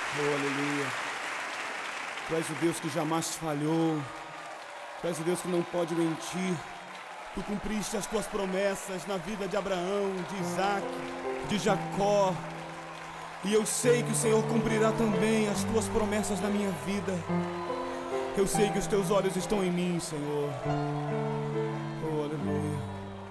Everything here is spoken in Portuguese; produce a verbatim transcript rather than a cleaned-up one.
Oh, aleluia. Tu és o Deus que jamais falhou. Tu és o Deus que não pode mentir. Tu cumpriste as tuas promessas na vida de Abraão, de Isaac, de Jacó. E eu sei que o Senhor cumprirá também as tuas promessas na minha vida. Eu sei que os teus olhos estão em mim, Senhor.